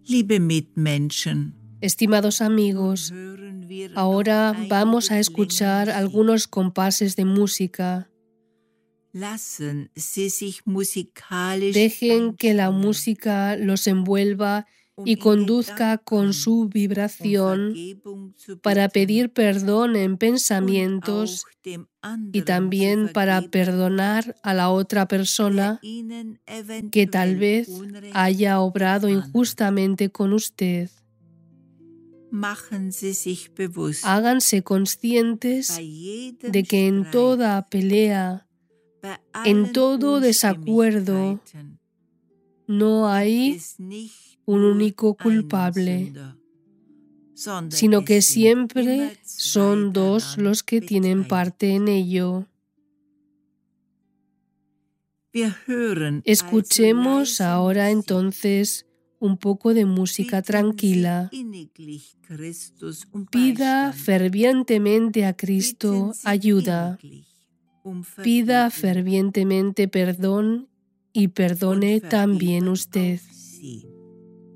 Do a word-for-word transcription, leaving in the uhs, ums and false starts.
Liebe Mitmenschen, Estimados amigos, ahora vamos a escuchar algunos compases de música. lassen Sie sich musikalisch Dejen que la einstimmen, música los envuelva um y in conduzca con Gedanken su um vibración Vergebung zu para bitten pedir perdón en und pensamientos auch dem y anderen también zu para vergeben, perdonar a la otra der persona Ihnen que tal eventuell vez Unrecht haya obrado getan hat. injustamente con usted. Machen Sie sich bewusst, Háganse conscientes bei jedem de que en Streit, toda pelea, bei en allen todo desacuerdo, Unstimmigkeiten no gibt hay es nicht un nur único einen culpable, Sünder, sondern sino que es sind siempre immer zwei son dos daran los que tienen parte en beteiligt. ello. Wir hören also Escuchemos leise ahora Musik. entonces un poco de música Bitten Sie tranquila. inniglich Christus um Pida Beistand. fervientemente a Bitten Cristo Sie ayuda. inniglich um Pida Vergebung fervientemente perdón y und perdone también vergeben usted. auch Sie.